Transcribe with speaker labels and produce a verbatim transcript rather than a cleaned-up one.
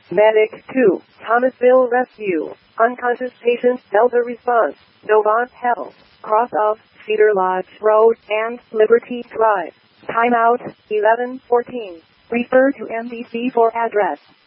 Speaker 1: Medic two, Thomasville Rescue. Unconscious patient Delta response. Novant Health. Cross of Cedar Lodge Road and Liberty Drive. Timeout eleven fourteen. Refer to M B C for address.